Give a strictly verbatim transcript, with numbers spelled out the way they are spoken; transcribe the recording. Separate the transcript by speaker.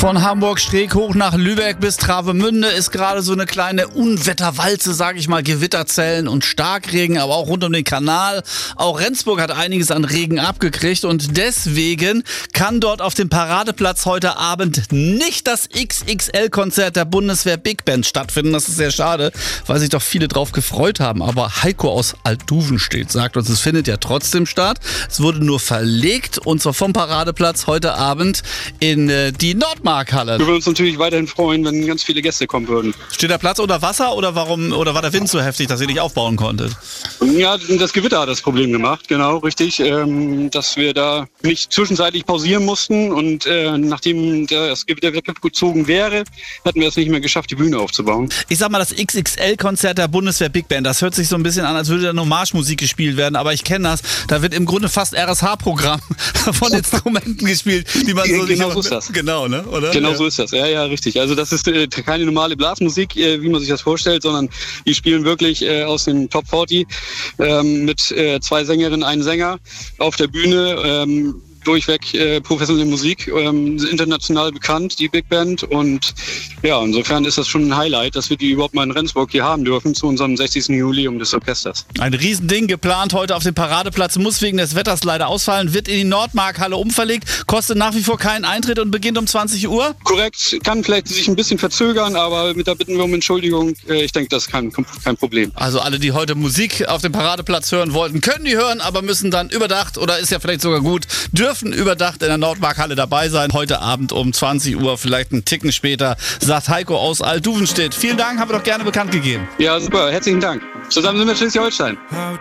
Speaker 1: Von Hamburg-Streeck hoch nach Lübeck bis Travemünde ist gerade so eine kleine Unwetterwalze, sage ich mal, Gewitterzellen und Starkregen, aber auch rund um den Kanal. Auch Rendsburg hat einiges an Regen abgekriegt und deswegen kann dort auf dem Paradeplatz heute Abend nicht das X X L-Konzert der Bundeswehr Big Band stattfinden. Das ist sehr schade, weil sich doch viele drauf gefreut haben. Aber Heiko aus Altduvenstedt sagt uns, es findet ja trotzdem statt. Es wurde nur verlegt und zwar vom Paradeplatz heute Abend in äh, die Nordmark. Halle.
Speaker 2: Wir würden uns natürlich weiterhin freuen, wenn ganz viele Gäste kommen würden.
Speaker 1: Steht der Platz unter Wasser oder warum oder war der Wind so heftig, dass ihr nicht aufbauen konntet?
Speaker 2: Ja, das Gewitter hat das Problem gemacht, genau, richtig. Ähm, dass wir da nicht zwischenzeitlich pausieren mussten und äh, nachdem das Gewitter weggezogen wäre, hätten wir es nicht mehr geschafft, die Bühne aufzubauen.
Speaker 1: Ich sag mal, das X X L-Konzert der Bundeswehr Big Band, das hört sich so ein bisschen an, als würde da nur Marschmusik gespielt werden, aber ich kenne das. Da wird im Grunde fast R S H-Programm von Instrumenten gespielt, die man so
Speaker 2: genau
Speaker 1: nicht...
Speaker 2: so ist das.
Speaker 1: Genau, ne? Oder?
Speaker 2: Genau
Speaker 1: ja.
Speaker 2: so ist das, ja, ja, richtig. Also das ist äh, keine normale Blasmusik, äh, wie man sich das vorstellt, sondern die spielen wirklich äh, aus dem Top vierzig ähm, mit äh, zwei Sängerinnen, einem Sänger auf der Bühne. Ähm, durchweg äh, professionelle Musik, ähm, international bekannt, die Big Band. Und ja, insofern ist das schon ein Highlight, dass wir die überhaupt mal in Rendsburg hier haben dürfen zu unserem sechzigsten Jubiläum des Orchesters.
Speaker 1: Ein Riesending geplant heute auf dem Paradeplatz, muss wegen des Wetters leider ausfallen, wird in die Nordmark-Halle umverlegt, kostet nach wie vor keinen Eintritt und beginnt um zwanzig Uhr?
Speaker 2: Korrekt, kann vielleicht sich ein bisschen verzögern, aber mit da bitten wir um Entschuldigung. Äh, ich denke, das ist kein, kein Problem.
Speaker 1: Also alle, die heute Musik auf dem Paradeplatz hören wollten, können die hören, aber müssen dann überdacht, oder ist ja vielleicht sogar gut, dürfen überdacht in der Nordmark-Halle dabei sein. Heute Abend um zwanzig Uhr, vielleicht einen Ticken später, sagt Heiko aus Altduvenstedt. Vielen Dank, haben wir doch gerne bekannt gegeben.
Speaker 2: Ja, super, herzlichen Dank. Zusammen sind wir Schleswig-Holstein.